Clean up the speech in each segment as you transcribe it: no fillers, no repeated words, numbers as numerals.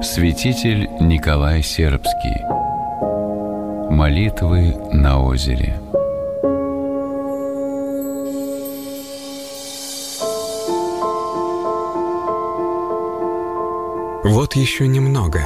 Святитель Николай Сербский. Молитвы на озере. Вот еще немного,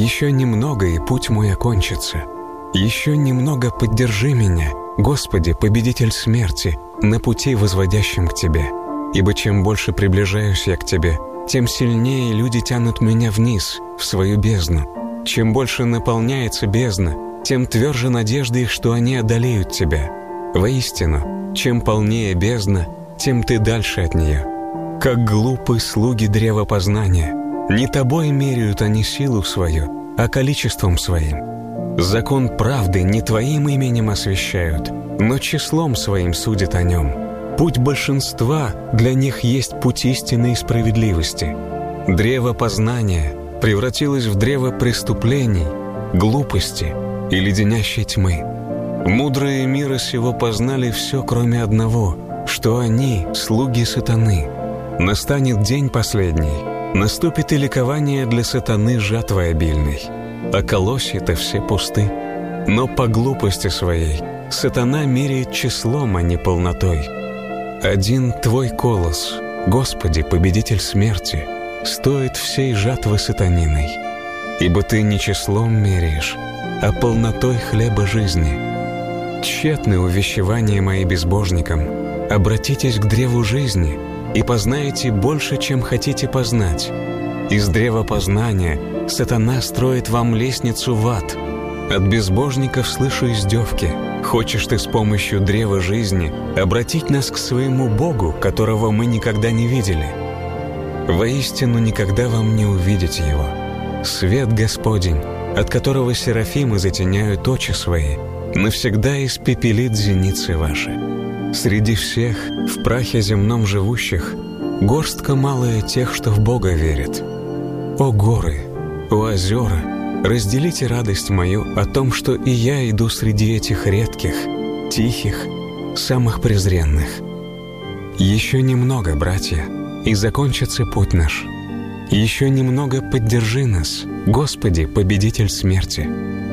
и путь мой окончится. Еще немного поддержи меня, Господи, победитель смерти, на пути, возводящем к Тебе. Ибо чем больше приближаюсь я к Тебе, тем сильнее люди тянут меня вниз, в свою бездну. Чем больше наполняется бездна, тем тверже надежда их, что они одолеют Тебя. Воистину, чем полнее бездна, тем Ты дальше от нее. Как глупы слуги древа познания, не Тобой меряют они силу свою, а количеством своим. Закон правды не Твоим именем освящают, но числом своим судят о нем. Путь большинства для них есть путь истины и справедливости. Древо познания превратилось в древо преступлений, глупости и леденящей тьмы. Мудрые мира сего познали все, кроме одного, что они — слуги сатаны. Настанет день последний, наступит и ликование для сатаны жатвой обильной. А колосья-то все пусты. Но по глупости своей сатана меряет числом, а не полнотой. Один Твой колос, Господи, победитель смерти, стоит всей жатвы сатаниной. Ибо Ты не числом меряешь, а полнотой хлеба жизни. Тщетны увещевания мои безбожникам. Обратитесь к древу жизни и познаете больше, чем хотите познать. Из древа познания сатана строит вам лестницу в ад. От безбожников слышу издевки. Хочешь ты с помощью древа жизни обратить нас к своему Богу, которого мы никогда не видели? Воистину никогда вам не увидеть Его. Свет Господень, от которого серафимы затеняют очи свои, навсегда испепелит зеницы ваши. Среди всех, в прахе земном живущих, горстка малая тех, что в Бога верят. О горы, о озера, разделите радость мою о том, что и я иду среди этих редких, тихих, самых презренных. Еще немного, братья, и закончится путь наш. Еще немного поддержи нас, Господи, победитель смерти.